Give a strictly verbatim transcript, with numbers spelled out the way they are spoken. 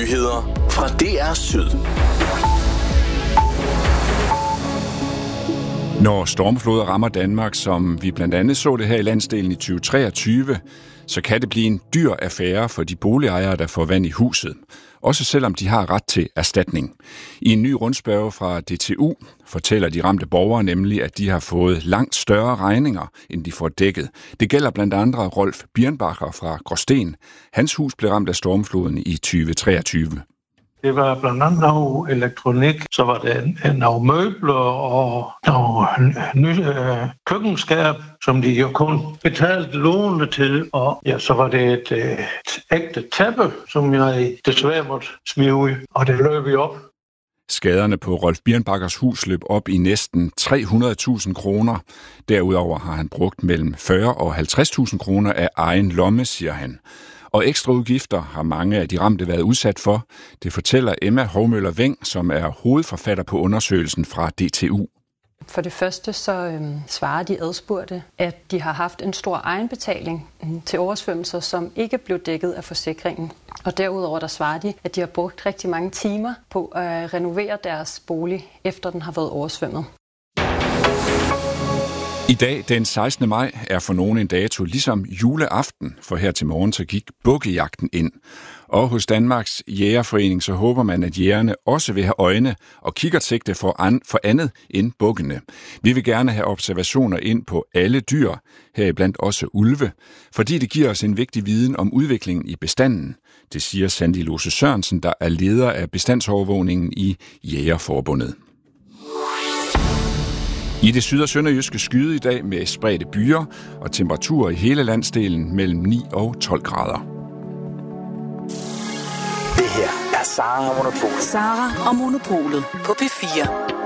Nyheder fra D R Syd. Når stormfloder rammer Danmark, som vi blandt andet så det her i landsdelen i tyve treogtyve, så kan det blive en dyr affære for de boligejere, der får vand i huset. Også selvom de har ret til erstatning. I en ny rundspørge fra D T U fortæller de ramte borgere nemlig, at de har fået langt større regninger, end de får dækket. Det gælder blandt andre Rolf Birnbacher fra Gråsten. Hans hus blev ramt af stormfloden i tyve treogtyve. Det var blandt andet noget elektronik, så var det nogle møbler og nogle nye øh, køkkenskab, som de jo kun betalte låne til. Og ja, så var det et, et ægte tæppe, som jeg desværre måtte smide ud, og det løb jo op. Skaderne på Rolf Birnbachers hus løb op i næsten tre hundrede tusind kroner. Derudover har han brugt mellem fyrre og halvtreds tusind kroner af egen lomme, siger han. Og ekstra udgifter har mange af de ramte været udsat for. Det fortæller Emma Hovmøller Weng, som er hovedforfatter på undersøgelsen fra D T U. For det første så øhm, svarer de adspurgte, at de har haft en stor egenbetaling øhm, til oversvømmelser, som ikke blev dækket af forsikringen. Og derudover der svarer de, at de har brugt rigtig mange timer på at renovere deres bolig, efter den har været oversvømmet. I dag, den sekstende maj, er for nogen en dato ligesom juleaften, for her til morgen så gik bukkejagten ind. Og hos Danmarks Jægerforening så håber man, at jægerne også vil have øjne og kikkertsigte for, an, for andet end bukkene. Vi vil gerne have observationer ind på alle dyr, heriblandt også ulve, fordi det giver os en vigtig viden om udviklingen i bestanden. Det siger Sandy Lose Sørensen, der er leder af bestandsovervågningen i Jægerforbundet. I det syd- og sønderjyske skyde i dag med spredte byer og temperaturer i hele landsdelen mellem ni og tolv grader. Det her er Sara og Monopolet. Sara og Monopolet på P fire.